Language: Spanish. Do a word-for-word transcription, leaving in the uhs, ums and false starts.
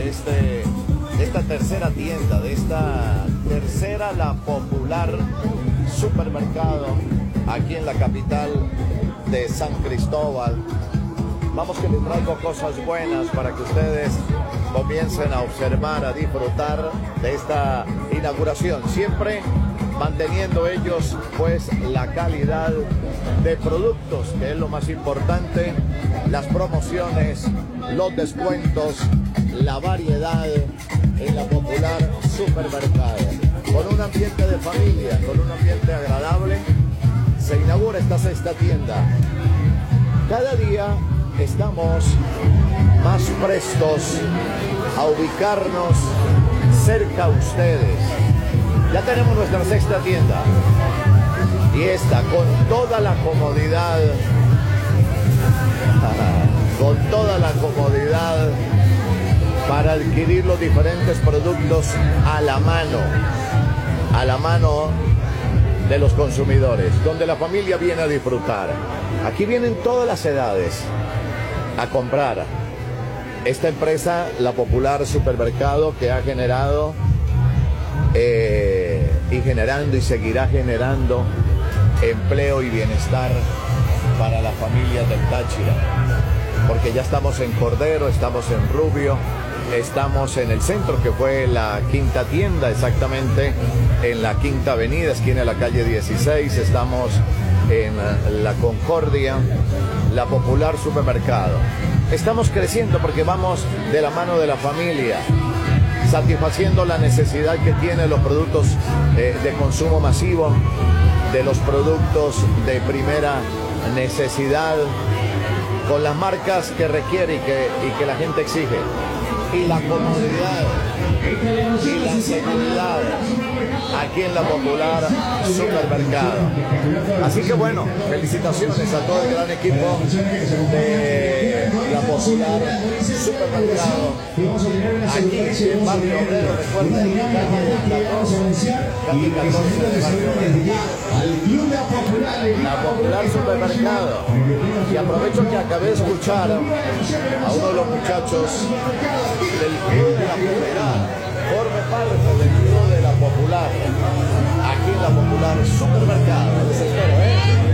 de, este, de esta tercera tienda, de esta tercera La Popular Supermercado aquí en la capital de San Cristóbal. Vamos, que les traigo cosas buenas para que ustedes comiencen a observar, a disfrutar de esta inauguración, siempre manteniendo ellos pues la calidad de productos, que es lo más importante, las promociones, los descuentos, la variedad en La Popular Supermercado. Con un ambiente de familia, con un ambiente agradable, se inaugura esta sexta tienda. Cada día estamos más prestos a ubicarnos cerca a ustedes. Ya tenemos nuestra sexta tienda y esta con toda la comodidad, con toda la comodidad para adquirir los diferentes productos a la mano, a la mano de los consumidores, donde la familia viene a disfrutar. Aquí vienen todas las edades a comprar. Esta empresa, La Popular Supermercado, que ha generado eh, y generando y seguirá generando empleo y bienestar para la familia del Táchira, porque ya estamos en Cordero, estamos en Rubio, estamos en el centro, que fue la quinta tienda, exactamente en la Quinta Avenida, esquina de la calle dieciséis, estamos en la Concordia, La Popular Supermercado. Estamos creciendo porque vamos de la mano de la familia, satisfaciendo la necesidad que tienen los productos eh, de consumo masivo, de los productos de primera necesidad, con las marcas que requiere y que, y que la gente exige, y la comodidad y la seguridad aquí en La Popular Supermercado. Así que bueno, felicitaciones a todo el gran equipo de La Popular Supermercado aquí en Barrio Obrero. Recuerden, calle catorce, calle catorce de Barrio Obrero, La Popular Supermercado. Y aprovecho que acabé de escuchar a uno de los muchachos del Club de La Popular, forme parte del Club de La Popular aquí en La Popular Supermercado. Les espero, ¿eh?